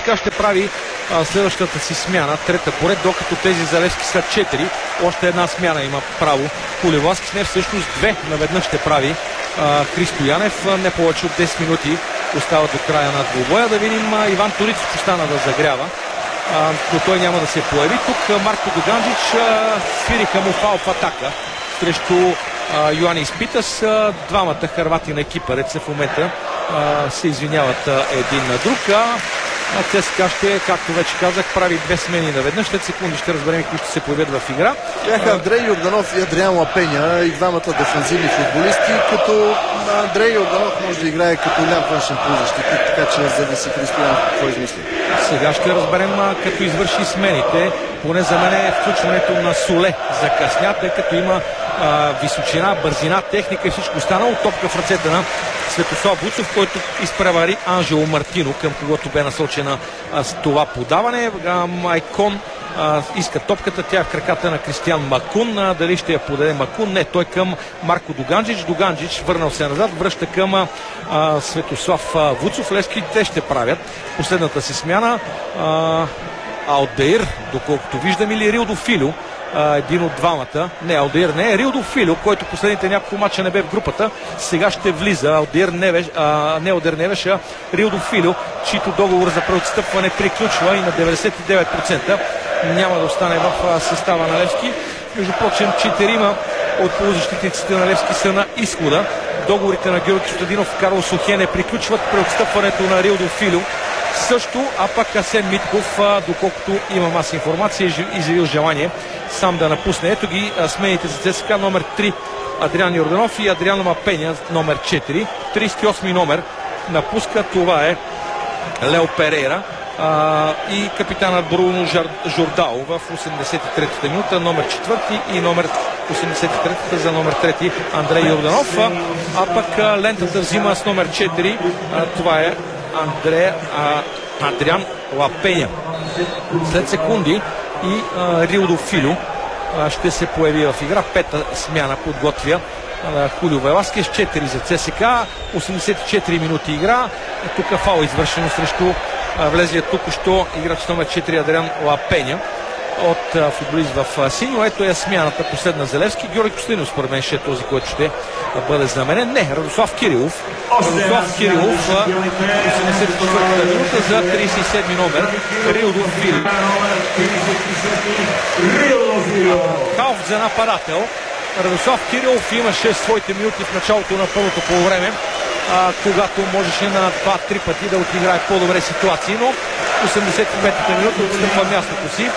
ЦСКА ще прави следващата си смяна, трета поред, докато тези за Левски са 4. Още една смяна има право Кулевласки, не всъщност две наведнъж ще прави Христо Янев. Не повече от 10 минути остава до края на двубоя. Да видим, Иван Торицов остана да загрява, но той няма да се появи. Тук Марко Дуганджич свириха му фаул в атака срещу Йоанис Питас. Двамата хървати на екипа Реца в момента се извиняват един на друг. ЦСКА ще, както вече казах, прави две смени наведнъж. След секунди ще разберем кои ще се появят в игра. Бяха Андрей Йорданов и Адриан Лапеня и двамата дефанзивни футболисти, като Андрей Йорданов може да играе като ляв външен полузащитник, така че зависи Христоян какво измисли. Сега ще разберем, като извърши смените. Поне за мен е включването на Соле закъсня, тъй като има височина, бързина, техника и всичко останало. Топка в ръцете на Светослав Вуцов, който изпревари Анжело Мартино, към когото бе насочена с това подаване. Майкон иска топката, тя е в краката на Кристиан Макун. Дали ще я подаде Макун? Не, той към Марко Дуганджич. Дуганджич върнал се назад, връща към Светослав Вуцов. Левски те ще правят последната си смяна. Алдеир, доколкото виждам, или Рилдо Филю, един от двамата. Не, Алдеир не е. Рилдо Филю, който последните няколко мача не бе в групата, сега ще влиза. Алдеир Невеш, не Алдеир Невеш, а Рилдо Филю, чийто договор за преотстъпване приключва и на 99% няма да остане в състава на Левски. Между прочим, 4 от полузащитниците на Левски са на изхода. Договорите на Георги Костадинов и Карло Сухене приключват. Преотстъпването на Рилдо Филю също, а пък Асен Митков, доколкото имам аз информация, изявил желание сам да напусне. Ето ги смените за ЦСКА. Номер 3 Адриан Йорданов и Адриан Мапеня, номер 4. 38 номер напуска. Това е Лео Перейра и капитанът Бруно Жордао в 83-та минута, номер 4 и номер 83-та за номер 3 Андрей Йорданов. А пък лентата взима с номер 4. Това е Адриан Лапеня. След секунди и Рилдо Филю ще се появи в игра. Пета смяна подготвя Хулио Веласкес. 4 за ЦСКА. 84 минути игра. Тук фаул извършено срещу влезлият току-що играч номер 4 Адриан Лапеня от футболист в синьо. Ето е смяната последна за Левски. Георги Костадинов според мен ще е този, който ще бъде знаменен. Не, Радослав Кирилов. Радослав Кирилов 84-та минута за 37 номер Рилдо Филю. Халф за нападател. Радослав Кирилов имаше своите минути в началото на първото полувреме, когато можеше на 2-3 пъти да отиграе по-добре ситуации, но 85-та минута отстъпва мястото си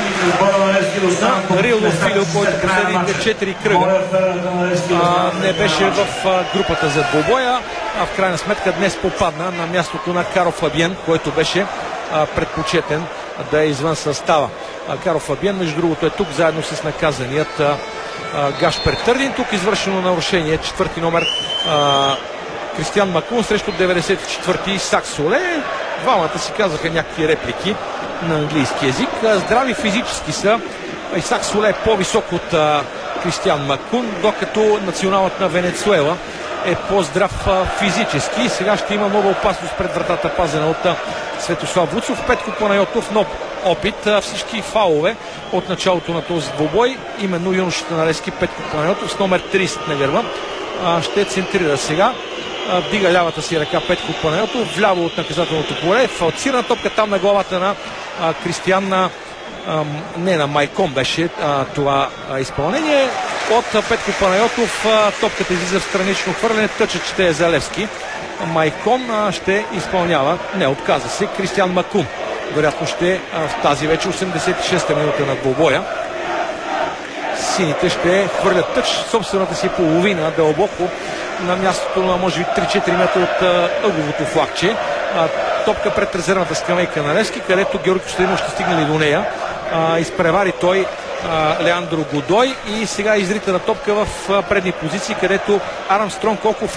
на Рилдо Филю, който последните 4 кръга не беше в групата за двубоя, а в крайна сметка днес попадна на мястото на Карл Фабиен, който беше предпочетен да е извън състава. Карл Фабиен, между другото, е тук заедно с наказаният Гашпер Търдин. Тук извършено нарушение, 4 номер Кристиан Макун срещу 94-ти Исак Соле. Двамата си казаха някакви реплики на английски език. Здрави физически са. Исак Соле е по-висок от Кристиан Макун, докато националът на Венецуела е по-здрав физически. Сега ще има нова опасност пред вратата, пазена от Светослав Вуцов. Петко Панайотов, нов опит. Всички фаулове от началото на този двубой. Именно юношите на Левски, Петко Панайотов с номер 30 на гърба ще центрира сега. Вдига лявата си ръка Петко Панайотов, вляво от наказателното поле. Фалцирана топка там на главата на Кристиан, не на Майкон беше това изпълнение. От Петко Панайотов топката излиза в странично хвърляне. Тъчът ще е за Левски. Майкон ще изпълнява, не, отказа се, Кристиан Макун. Вероятно ще в тази вече 86-та минута на двубоя. Сините ще хвърлят тъч собствената си половина дълбоко на мястото на може би 3-4 метра от ъгловото флагче. Топка пред резервната скамейка на Левски, където Георги Костадинов ще стигнали до нея. Изпревари той Леандро Годой и сега изрита на топка в предни позиции, където Армстронг около